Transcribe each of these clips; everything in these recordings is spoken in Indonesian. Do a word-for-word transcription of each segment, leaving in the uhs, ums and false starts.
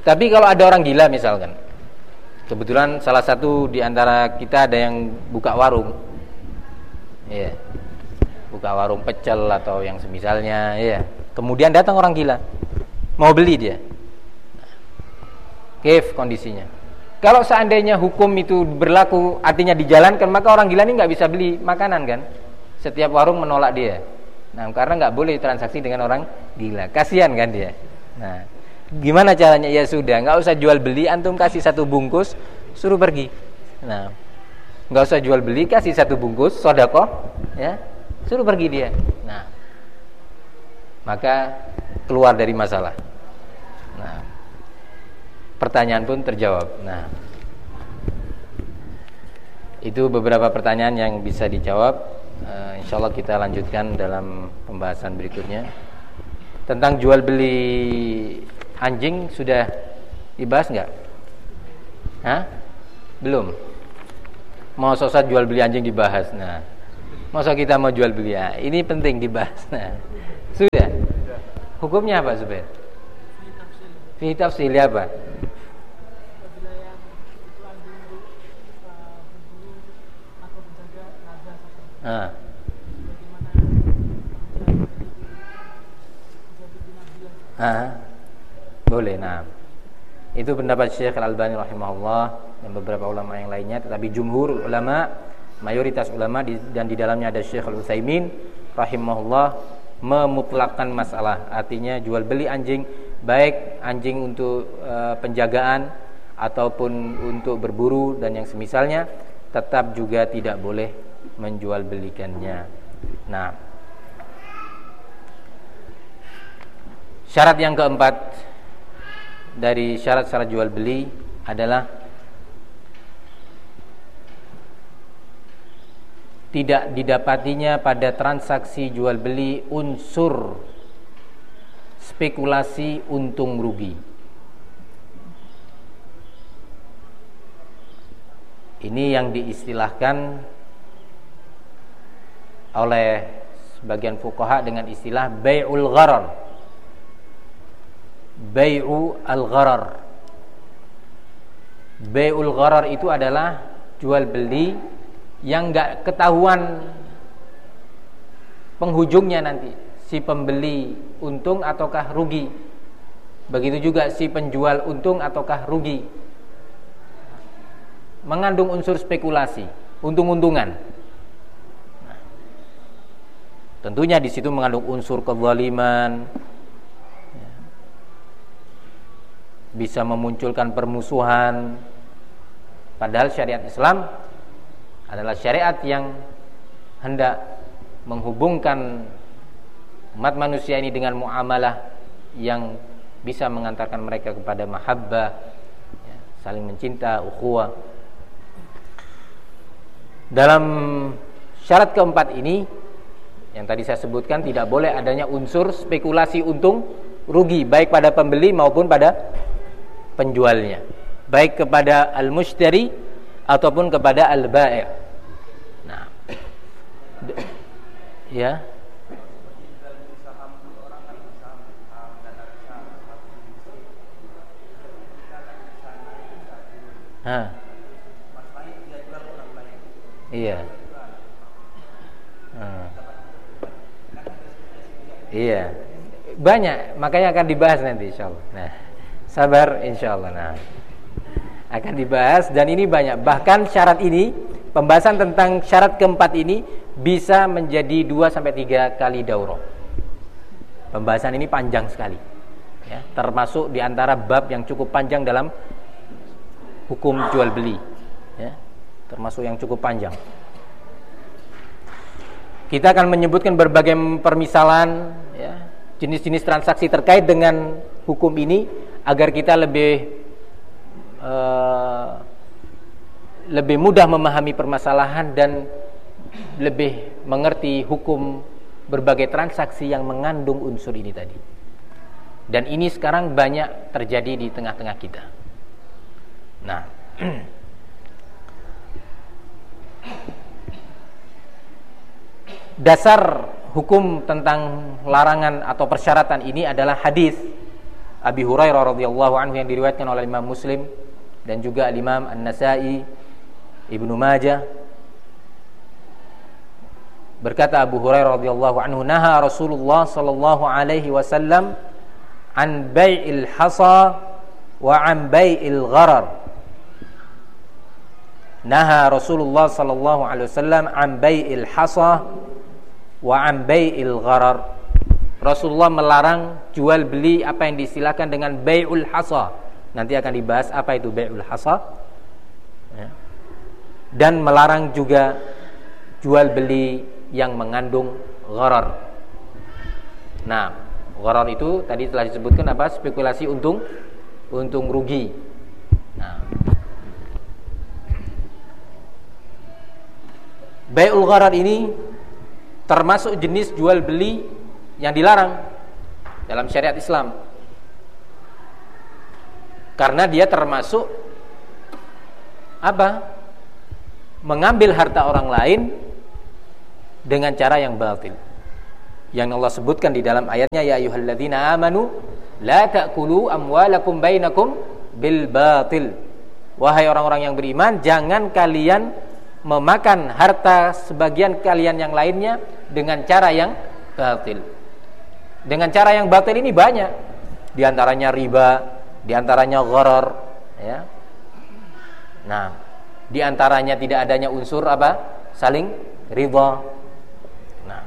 Tapi kalau ada orang gila misalkan, kebetulan salah satu di antara kita ada yang buka warung, iya, buka warung pecel atau yang semisalnya, iya. Kemudian datang orang gila, mau beli dia. Kif kondisinya. Kalau seandainya hukum itu berlaku, artinya dijalankan, maka orang gila ini nggak bisa beli makanan kan? Setiap warung menolak dia. Nah, karena nggak boleh transaksi dengan orang gila. Kasihan kan dia. Nah, gimana caranya? Ya sudah, nggak usah jual beli, antum kasih satu bungkus, suruh pergi. Nah, nggak usah jual beli, kasih satu bungkus, sedekah, ya, suruh pergi dia. Nah, maka keluar dari masalah. Nah, pertanyaan pun terjawab. Nah, itu beberapa pertanyaan yang bisa dijawab. Uh, Insya Allah kita lanjutkan dalam pembahasan berikutnya. Tentang jual beli anjing sudah dibahas nggak? Hah? Belum. Mau sosok jual beli anjing dibahas. Nah, masa kita mau jual beli? Ya, ini penting dibahas. Nah, sudah. Hukumnya apa, Zubair? Fi tafsil apa? Ah. Ah. Boleh, nah. Itu pendapat Syekh Al-Albani rahimahullah dan beberapa ulama yang lainnya, tetapi jumhur ulama, mayoritas ulama di, dan di dalamnya ada Syekh Al-Utsaimin rahimahullah memutlakkan masalah. Artinya jual beli anjing, baik anjing untuk e, penjagaan ataupun untuk berburu dan yang semisalnya, tetap juga tidak boleh menjual belikannya. Nah, syarat yang keempat dari syarat-syarat jual beli adalah tidak didapatinya pada transaksi jual beli unsur spekulasi untung rugi. Ini yang diistilahkan oleh sebagian fuqaha dengan istilah bai'ul gharar. Bai'u al-gharar. Bai'ul gharar itu adalah jual beli yang enggak ketahuan penghujungnya nanti, si pembeli untung ataukah rugi. Begitu juga si penjual untung ataukah rugi. Mengandung unsur spekulasi, untung-untungan. Tentunya di situ mengandung unsur kezaliman, bisa memunculkan permusuhan. Padahal syariat Islam adalah syariat yang hendak menghubungkan umat manusia ini dengan muamalah yang bisa mengantarkan mereka kepada mahabbah, ya, saling mencinta, ukhuwah. Dalam syarat keempat ini yang tadi saya sebutkan, tidak boleh adanya unsur spekulasi untung rugi, baik pada pembeli maupun pada penjualnya, baik kepada al-mushtari ataupun kepada al-bai'. Nah, ya. Hah. Iya. Hmm. Iya, banyak, makanya akan dibahas nanti insyaallah. Nah, sabar insyaallah. Nah, akan dibahas dan ini banyak. Bahkan syarat ini, pembahasan tentang syarat keempat ini bisa menjadi dua sampai tiga kali daurah. Pembahasan ini panjang sekali, ya, termasuk di antara bab yang cukup panjang dalam hukum jual beli, ya, termasuk yang cukup panjang. Kita akan menyebutkan berbagai permisalan, ya, jenis-jenis transaksi terkait dengan hukum ini agar kita lebih uh, lebih mudah memahami permasalahan dan lebih mengerti hukum berbagai transaksi yang mengandung unsur ini tadi. Dan ini sekarang banyak terjadi di tengah-tengah kita. Nah, dasar hukum tentang larangan atau persyaratan ini adalah hadis Abi Hurairah radhiyallahu anhu yang diriwayatkan oleh Imam Muslim dan juga Imam An-Nasa'i, Ibnu Majah. Berkata Abu Hurairah radhiyallahu anhu, naha Rasulullah sallallahu alaihi wasallam an bai'il hasa wa an bai'il gharar. Naha Rasulullah sallallahu alaihi wasallam an bai'il hasa wa an bai'il gharar. Rasulullah melarang jual beli apa yang diistilahkan dengan bai'ul hasa. Nanti akan dibahas apa itu bai'ul hasa. Ya. Dan melarang juga jual beli yang mengandung gharar. Nah, gharar itu tadi telah disebutkan apa? Spekulasi untung untung rugi. Nah, bai'ul gharar ini termasuk jenis jual beli yang dilarang dalam syariat Islam, karena dia termasuk apa? Mengambil harta orang lain dengan cara yang batil, yang Allah sebutkan di dalam ayatnya, ya ayyuhalladzina amanu la ta'kulu amwalakum bainakum bil batil. Wahai orang-orang yang beriman, jangan kalian memakan harta sebagian kalian yang lainnya dengan cara yang batil. Dengan cara yang batil ini banyak, di antaranya riba, di antaranya gharar, ya. Nah, di antaranya tidak adanya unsur apa? Saling ridha. Nah,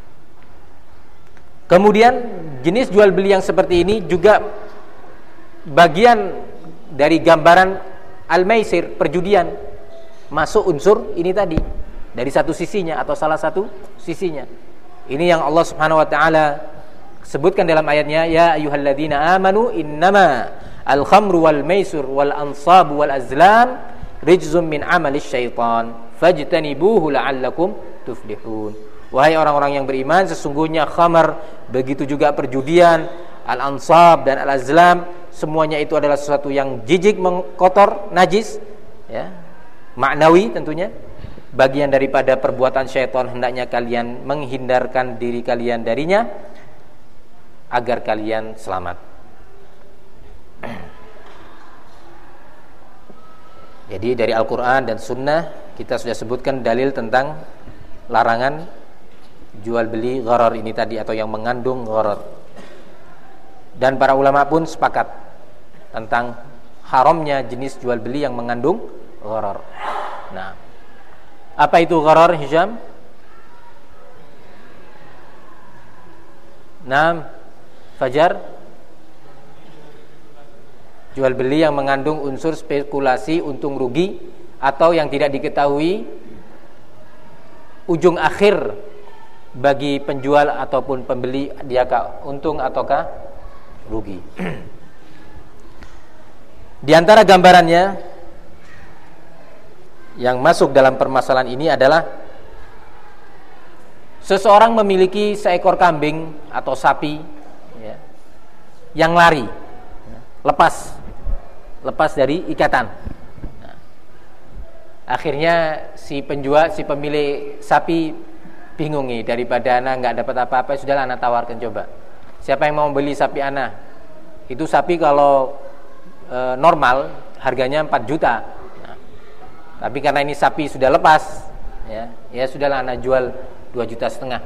kemudian jenis jual beli yang seperti ini juga bagian dari gambaran al-maisir, perjudian. Masuk unsur ini tadi dari satu sisinya atau salah satu sisinya. Ini yang Allah Subhanahu wa taala sebutkan dalam ayatnya, ya ayyuhalladzina amanu innama al-khamru wal maisir wal ansabu wal azlam rijzum min amalis syaitan fajtanibuhu la'allakum tuflihun. Wahai orang-orang yang beriman, sesungguhnya khamar, begitu juga perjudian, al-ansab dan al-azlam, semuanya itu adalah sesuatu yang jijik, kotor, najis, ya, maknawi tentunya, bagian daripada perbuatan syaitan. Hendaknya kalian menghindarkan diri kalian darinya agar kalian selamat. Jadi dari Al-Quran dan Sunnah kita sudah sebutkan dalil tentang larangan jual beli gharar ini tadi, atau yang mengandung gharar. Dan para ulama pun sepakat tentang haramnya jenis jual beli yang mengandung gharar. Nah, apa itu gharar, Hisham? Nah, Fajar, jual beli yang mengandung unsur spekulasi untung rugi atau yang tidak diketahui ujung akhir bagi penjual ataupun pembeli, diakah untung ataukah rugi. Di antara gambarannya yang masuk dalam permasalahan ini adalah seseorang memiliki seekor kambing atau sapi, ya, yang lari, lepas lepas dari ikatan. Nah, akhirnya si penjual, si pemilik sapi bingung nih, daripada anak nggak dapat apa-apa, sudahlah anak tawarkan, coba siapa yang mau beli sapi anak. Itu sapi kalau e, normal harganya empat juta. Nah, tapi karena ini sapi sudah lepas, ya, ya sudahlah anak jual dua juta setengah.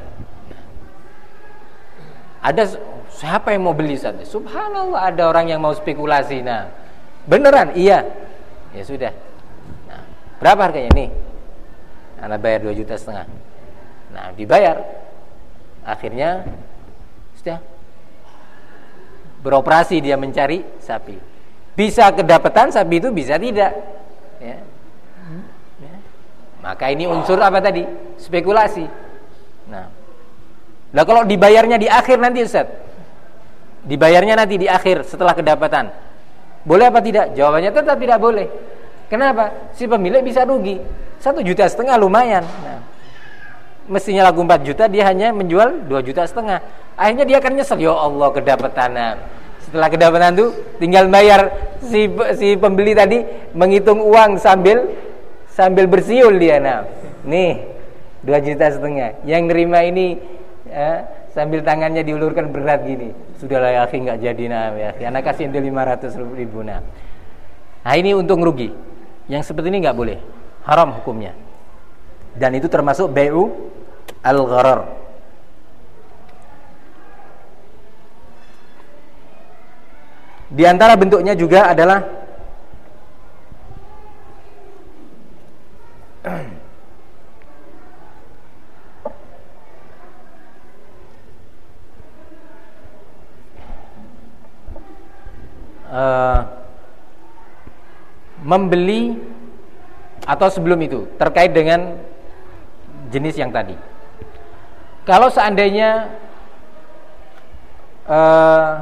Ada siapa yang mau beli saja? Subhanallah, ada orang yang mau spekulasi. Nah, beneran? Iya. Ya sudah. Nah, berapa harganya nih? Anak bayar dua juta setengah. Nah, dibayar. Akhirnya sudah beroperasi dia mencari sapi. Bisa kedapatan sapi itu, bisa tidak. Ya. Ya. Maka ini unsur apa tadi? Spekulasi. Nah, nah kalau dibayarnya di akhir nanti, Ustaz, dibayarnya nanti di akhir setelah kedapatan, boleh apa tidak? Jawabannya tetap tidak boleh. Kenapa? Si pemilik bisa rugi satu juta setengah, lumayan. Nah, mestinya laku empat juta, dia hanya menjual dua juta setengah. Akhirnya dia akan nyesel, ya Allah kedapatan. Setelah kedapatan tuh tinggal bayar, si si pembeli tadi menghitung uang sambil sambil bersiul dia. Nah, nih dua juta setengah. Yang nerima ini eh, sambil tangannya diulurkan berat gini. Sudahlah ya akhi, enggak jadi nah ya akhi. Anak kasih ente lima ratus ribu nah. Nah, ini untung rugi. Yang seperti ini enggak boleh. Haram hukumnya. Dan itu termasuk bai'u al-gharar. Di antara bentuknya juga adalah uh, membeli atau sebelum itu terkait dengan jenis yang tadi. Kalau seandainya uh,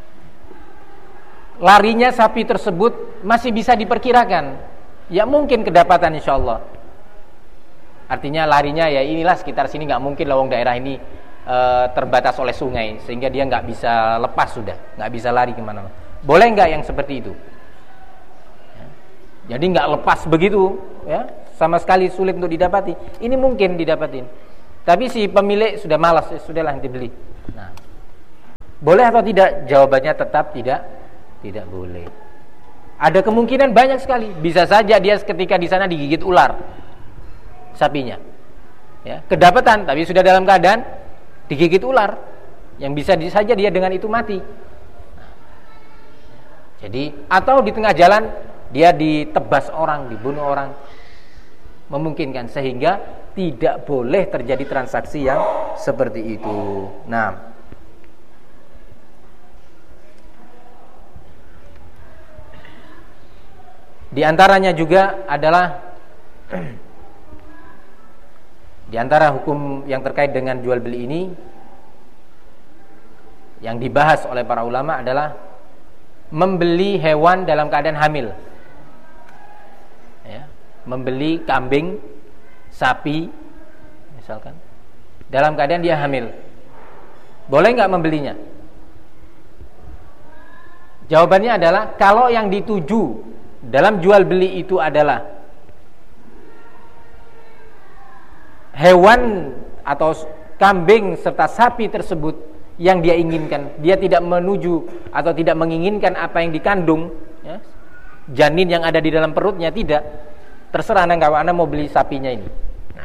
larinya sapi tersebut masih bisa diperkirakan, ya mungkin kedapatan insyaallah. Artinya larinya ya inilah sekitar sini, nggak mungkin lawang daerah ini uh, terbatas oleh sungai sehingga dia nggak bisa lepas sudah, nggak bisa lari kemana-mana. Boleh nggak yang seperti itu? Ya. Jadi nggak lepas begitu, ya sama sekali sulit untuk didapati. Ini mungkin didapatin, tapi si pemilik sudah malas, ya, sudahlah dibeli. Nah, boleh atau tidak? Jawabannya tetap tidak, tidak boleh. Ada kemungkinan banyak sekali. Bisa saja dia ketika di sana digigit ular sapinya, ya kedapatan, tapi sudah dalam keadaan digigit ular, yang bisa saja dia dengan itu mati. Nah, jadi atau di tengah jalan dia ditebas orang, dibunuh orang, memungkinkan, sehingga tidak boleh terjadi transaksi yang seperti itu. Nah, di antaranya juga adalah di antara hukum yang terkait dengan jual beli ini yang dibahas oleh para ulama adalah membeli hewan dalam keadaan hamil. Ya, membeli kambing, sapi, misalkan, dalam keadaan dia hamil. Boleh nggak membelinya? Jawabannya adalah kalau yang dituju dalam jual beli itu adalah hewan atau kambing serta sapi tersebut yang dia inginkan, dia tidak menuju atau tidak menginginkan apa yang dikandung, ya, janin yang ada di dalam perutnya, tidak. Terserah anda, kalau anda mau beli sapinya ini. Nah,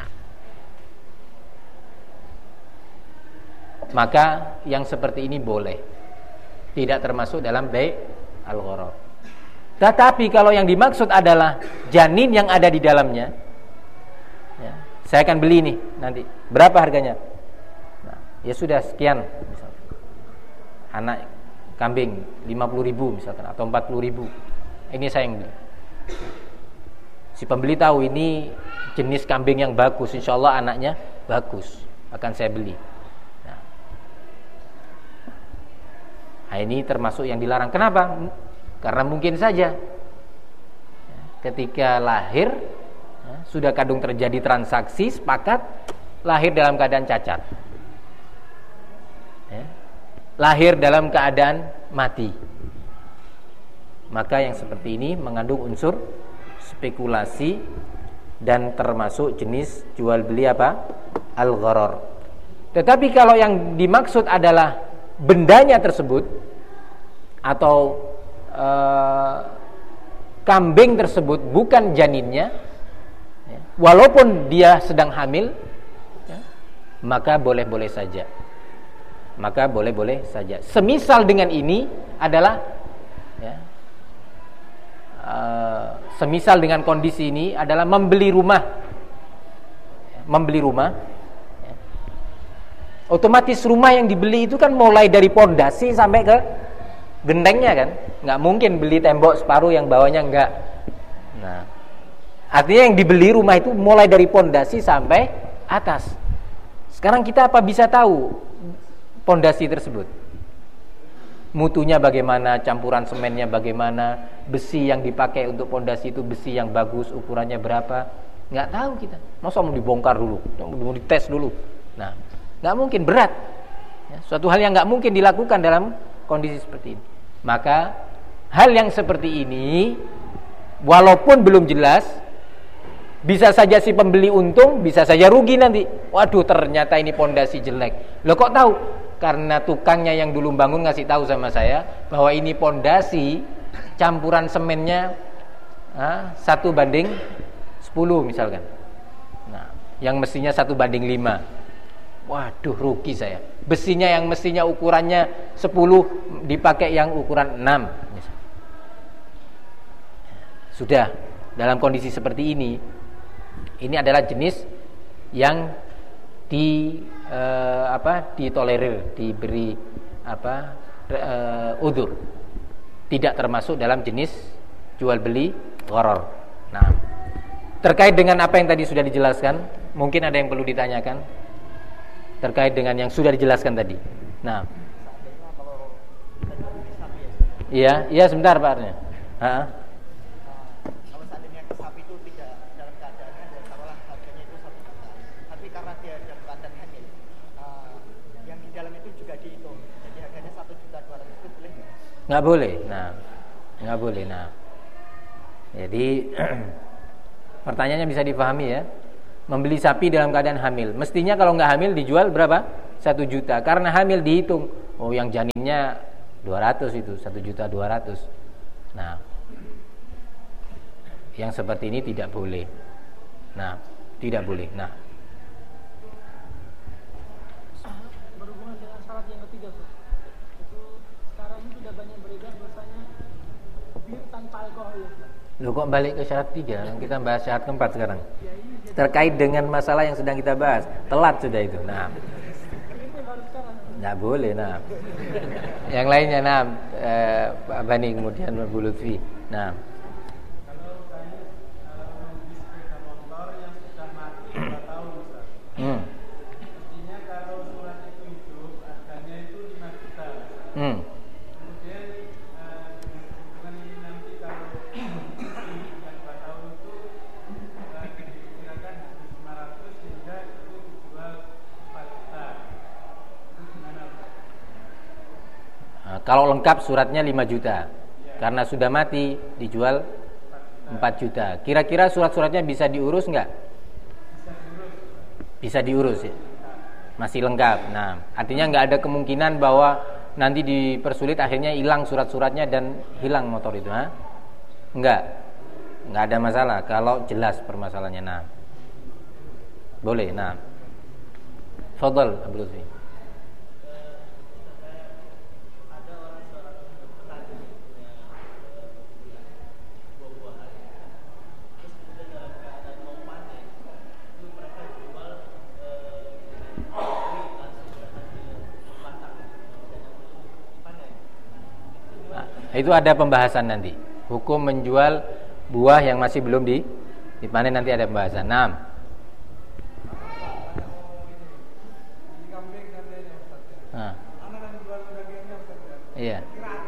maka yang seperti ini boleh, tidak termasuk dalam bai' al-gharar. Tetapi kalau yang dimaksud adalah janin yang ada di dalamnya, ya, saya akan beli nih nanti, berapa harganya? Nah, ya sudah sekian, misalkan. Anak kambing lima puluh ribu misalkan, atau empat puluh ribu. Ini saya yang beli. Si pembeli tahu ini jenis kambing yang bagus, insya Allah anaknya bagus, akan saya beli. Nah, nah ini termasuk yang dilarang. Kenapa? Karena mungkin saja ketika lahir ya, sudah kadung terjadi transaksi, sepakat lahir dalam keadaan cacat, ya, lahir dalam keadaan mati. Maka yang seperti ini mengandung unsur spekulasi dan termasuk jenis jual beli apa? Al-gharar. Tetapi kalau yang dimaksud adalah bendanya tersebut atau Uh, kambing tersebut bukan janinnya, ya, walaupun dia sedang hamil, ya, maka boleh-boleh saja. Maka boleh-boleh saja. Semisal dengan ini adalah, ya, uh, semisal dengan kondisi ini adalah membeli rumah, ya, membeli rumah. Ya. Otomatis rumah yang dibeli itu kan mulai dari pondasi sampai ke gentengnya kan, nggak mungkin beli tembok separuh yang bawahnya enggak. Nah, artinya yang dibeli rumah itu mulai dari pondasi sampai atas. Sekarang kita apa bisa tahu pondasi tersebut? Mutunya bagaimana, campuran semennya bagaimana, besi yang dipakai untuk pondasi itu besi yang bagus, ukurannya berapa? Nggak tahu kita. Masa mau dibongkar dulu, mau dites dulu? Nah, nggak mungkin, berat. Ya, suatu hal yang nggak mungkin dilakukan dalam kondisi seperti ini. Maka hal yang seperti ini walaupun belum jelas, Bisa saja si pembeli untung, bisa saja rugi nanti. Waduh, ternyata ini pondasi jelek. Loh kok tahu? Karena tukangnya yang dulu bangun ngasih tahu sama saya bahwa ini pondasi campuran semennya ah, satu banding sepuluh misalkan. Nah, yang mestinya satu banding lima. Waduh, rugi saya. Besinya yang mestinya ukurannya sepuluh dipakai yang ukuran enam. Sudah, dalam kondisi seperti ini, ini adalah jenis yang di eh, apa ditolerir, diberi apa eh, udzur. Tidak termasuk dalam jenis jual beli gharar. Nah, terkait dengan apa yang tadi sudah dijelaskan, mungkin ada yang perlu ditanyakan terkait dengan yang sudah dijelaskan tadi. Nah, iya, iya sebentar Pak Arnya. Heeh. Nggak boleh. Nah, nggak boleh. Nah, jadi pertanyaannya bisa dipahami ya. Membeli sapi dalam keadaan hamil, mestinya kalau nggak hamil dijual berapa? Satu juta. Karena hamil dihitung. Oh, yang janinnya dua ratus itu, satu juta dua ratus. Nah, yang seperti ini tidak boleh. Nah, tidak boleh. Nah, berhubungan dengan syarat yang ketiga, itu sekarang ini sudah banyak beredar bahasanya bir tanpa alkohol. Loh kok balik ke syarat tiga? Kita bahas syarat keempat sekarang. Terkait dengan masalah yang sedang kita bahas. Telat sudah itu. Nah, nggak boleh. Nah, yang lainnya, nah, eh, Pak Bani kemudian Bu Lutfi. Nah, kalau saya membeli sepeda motor yang sudah mati dua tahun, Ustaz. Hmm. Mestinya kalau surat itu hidup, harganya itu lima juta. Hmm. Kemudian eh, dengan ini nanti kalau yang dua tahun itu eh, diperkirakan habis lima ratus sehingga itu dijual empat juta. Itu gimana, Ustaz? Nah, kalau lengkap suratnya lima juta. Karena sudah mati dijual empat juta. Kira-kira surat-suratnya bisa diurus enggak? Bisa diurus ya. Masih lengkap. Nah, artinya enggak ada kemungkinan bahwa nanti dipersulit akhirnya hilang surat-suratnya dan hilang motor itu, ha? Enggak. Enggak ada masalah kalau jelas permasalahannya. Nah. Boleh, nah. Fadhal Abu Lutfi. Itu ada pembahasan nanti. Hukum menjual buah yang masih belum di dipanen nanti ada pembahasan. Naam. Nah. Iya.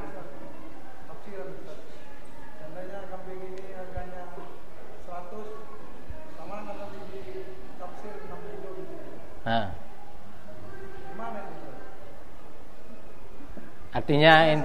Nah. Artinya in,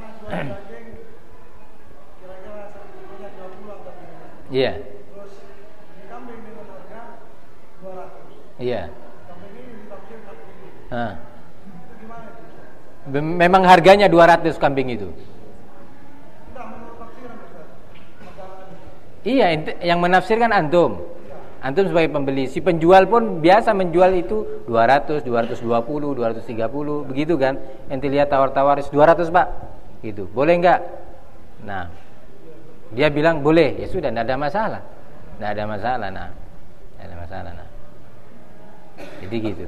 iya. Terus ini kambing dengan harga dua ratus. Iya. Kambing ini ditafsir empat ribu. Nah. Itu gimana itu? Be- memang harganya dua ratus kambing itu. Enggak menurut tafsiran, Ustaz. Masalah ini. Iya, int- yang menafsirkan antum. Antum sebagai pembeli, si penjual pun biasa menjual itu dua ratus, dua ratus dua puluh, dua ratus tiga puluh, begitu kan? Ente lihat tawar-tawar dua ratus, Pak. Gitu. Boleh enggak? Nah, dia bilang boleh, ya sudah, tidak ada masalah, tidak ada masalah, nah, tidak ada masalah, nah, jadi gitu.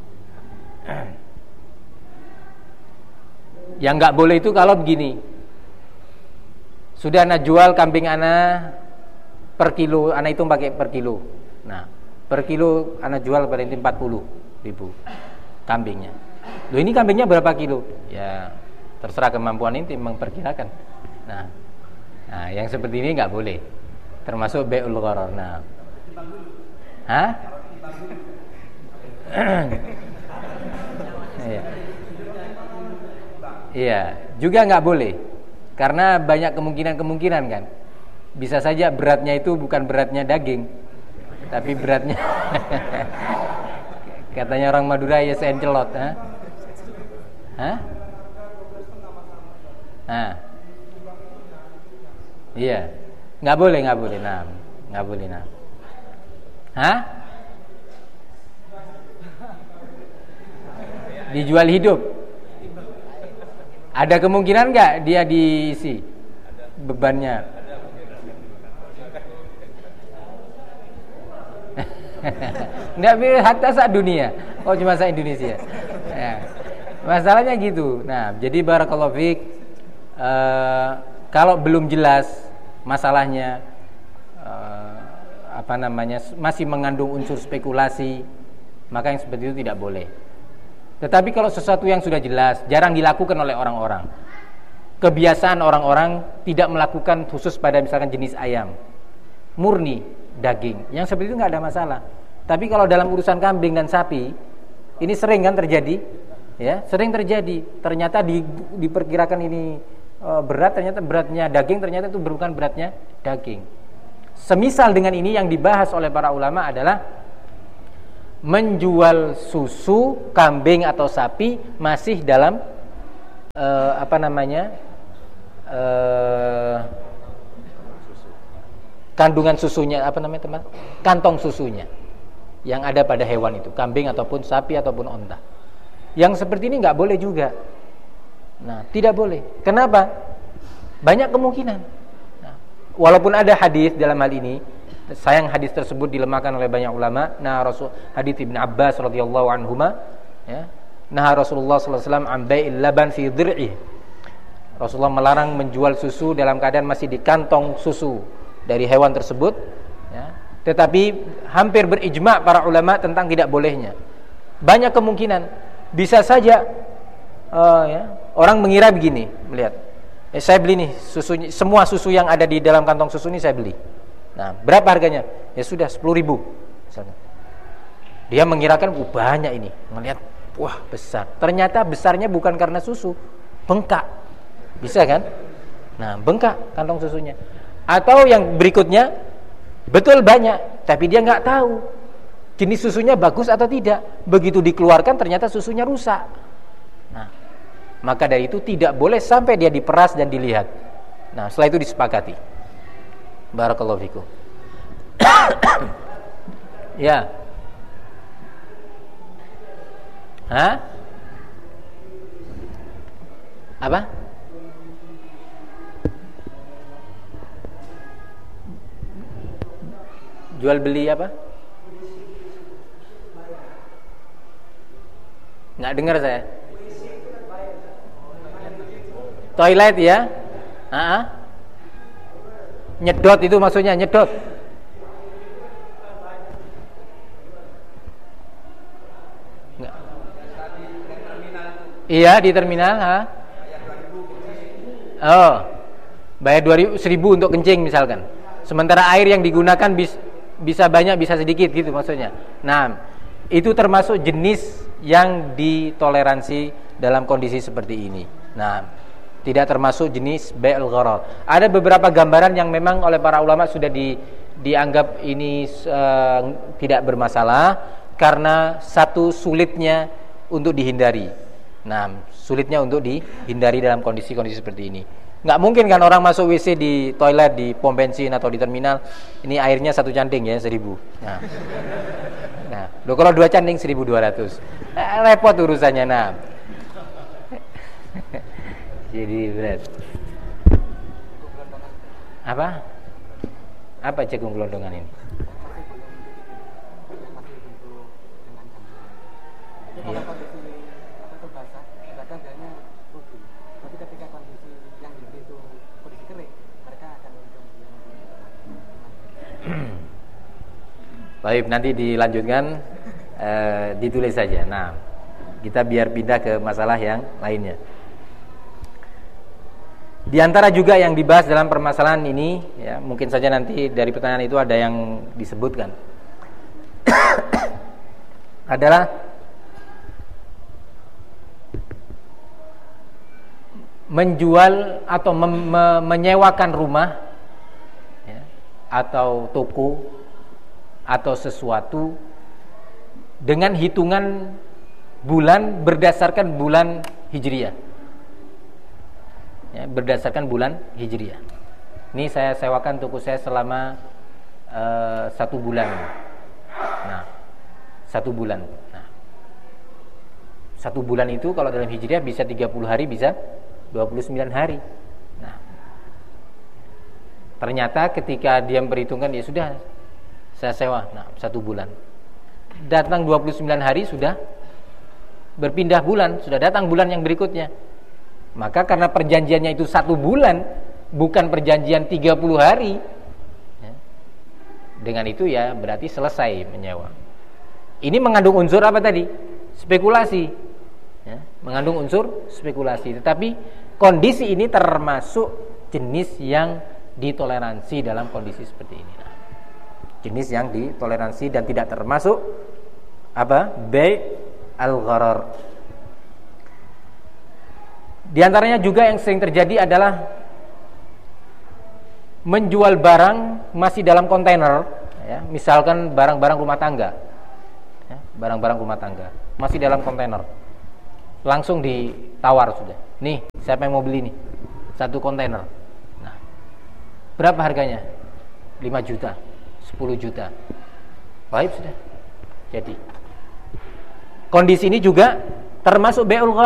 Yang nggak boleh itu kalau begini, sudah anak jual kambing anak per kilo, anak itu pakai per kilo, nah, per kilo anak jual pada inti empat puluh ribu kambingnya. Loh ini kambingnya berapa kilo? Ya terserah kemampuan inti memperkirakan, nah. Nah, yang seperti ini nggak boleh, termasuk bai'ul gharar. Nah, hah? Iya, iya, juga nggak boleh, karena banyak kemungkinan-kemungkinan kan. Bisa saja beratnya itu bukan beratnya daging, Tapi beratnya katanya orang Madura ya seencelot, ha? Hah? Nah. Iya. Enggak boleh, enggak boleh. Nah, enggak boleh, nah. Hah? Dijual hidup. Ada kemungkinan enggak dia diisi bebannya? Enggak bisa hatta saat dunia. Oh cuma saat Indonesia. Ya. Masalahnya gitu. Nah, jadi barakallahu fiik, uh, kalau belum jelas masalahnya, uh, apa namanya, masih mengandung unsur spekulasi, maka yang seperti itu tidak boleh. Tetapi kalau sesuatu yang sudah jelas, jarang dilakukan oleh orang-orang, kebiasaan orang-orang tidak melakukan khusus pada misalkan jenis ayam, murni daging, yang seperti itu nggak ada masalah. Tapi kalau dalam urusan kambing dan sapi, ini sering kan terjadi, ya, sering terjadi. Ternyata di, diperkirakan ini e, berat, ternyata beratnya daging, ternyata itu bukan beratnya daging. Semisal dengan ini yang dibahas oleh para ulama adalah menjual susu kambing atau sapi masih dalam e, apa namanya e, kandungan susunya, apa namanya teman, kantong susunya yang ada pada hewan itu, kambing ataupun sapi ataupun onta. Yang seperti ini nggak boleh juga. Nah, tidak boleh. Kenapa? Banyak kemungkinan. Nah, walaupun ada hadis dalam hal ini, sayang hadis tersebut dilemahkan oleh banyak ulama. Nah, Rasul hadis Ibnu Abbas radhiyallahu anhuma, ya, nah Rasulullah sallallahu alaihi wasallam an bai'il laban fi dhir'i. Rasulullah melarang menjual susu dalam keadaan masih di kantong susu dari hewan tersebut, ya. Tetapi hampir berijma' para ulama tentang tidak bolehnya. Banyak kemungkinan, bisa saja uh, ya, orang mengira begini, melihat, eh, saya beli nih susu, semua susu yang ada di dalam kantong susu ini saya beli. Nah, berapa harganya? Ya sudah sepuluh ribu misalnya. Dia mengirakan uh, banyak ini, melihat, wah besar. Ternyata besarnya bukan karena susu, bengkak, bisa kan? Nah, bengkak kantong susunya. Atau yang berikutnya, betul banyak, tapi dia nggak tahu jenis susunya bagus atau tidak. Begitu dikeluarkan ternyata susunya rusak. Nah, maka dari itu tidak boleh sampai dia diperas dan dilihat. Nah, setelah itu disepakati. Barakallahu fikum. Ya. Hah? Apa? Jual beli apa? Nggak dengar saya. Toilet ya? Ah, nyedot itu maksudnya, nyedot. Nggak. Iya di terminal, ha? Oh, bayar dua ribu, seribu untuk kencing misalkan. Sementara air yang digunakan bis bisa banyak bisa sedikit gitu maksudnya. Nah, itu termasuk jenis yang ditoleransi dalam kondisi seperti ini. Nah, tidak termasuk jenis bai'ul gharar. Ada beberapa gambaran yang memang oleh para ulama sudah di, dianggap ini uh, tidak bermasalah karena satu sulitnya untuk dihindari. Nah, sulitnya untuk dihindari dalam kondisi-kondisi seperti ini. Nggak mungkin kan orang masuk W C di toilet di pom bensin atau di terminal, ini airnya satu canting ya seribu. Nah, nah loh, kalau dua canting seribu dua ratus, eh, repot urusannya. Nah, jadi berat. Apa? Apa cekung gelondongan ini? Ya. Baik, nanti dilanjutkan, e, ditulis saja. Nah, kita biar pindah ke masalah yang lainnya. Di antara juga yang dibahas dalam permasalahan ini, ya, mungkin saja nanti dari pertanyaan itu ada yang disebutkan, adalah menjual atau mem- me- menyewakan rumah, ya, atau toko atau sesuatu dengan hitungan bulan berdasarkan bulan Hijriyah. Ya, berdasarkan bulan Hijriyah. Ini saya sewakan toko saya selama uh, satu bulan. Nah, satu bulan. Nah, satu bulan itu kalau dalam Hijriyah bisa tiga puluh hari, bisa dua puluh sembilan hari. Nah, ternyata ketika dia memperhitungkan, ya sudah, saya sewa, nah, satu bulan. Datang dua puluh sembilan hari, sudah berpindah bulan, sudah datang bulan yang berikutnya. Maka karena perjanjiannya itu satu bulan, bukan perjanjian tiga puluh hari, ya, dengan itu ya berarti selesai menyewa. Ini mengandung unsur apa tadi? Spekulasi, ya, mengandung unsur spekulasi. Tetapi kondisi ini termasuk jenis yang ditoleransi dalam kondisi seperti ini. Nah, jenis yang ditoleransi dan tidak termasuk apa? Bai' al-gharar. Di antaranya juga yang sering terjadi adalah menjual barang masih dalam kontainer, ya, misalkan barang-barang rumah tangga, ya, barang-barang rumah tangga masih dalam kontainer, langsung ditawar sudah. Nih, siapa yang mau beli nih? Satu kontainer. Nah, berapa harganya? lima juta, sepuluh juta. Baik sudah. Jadi kondisi ini juga termasuk bai'ul gharar.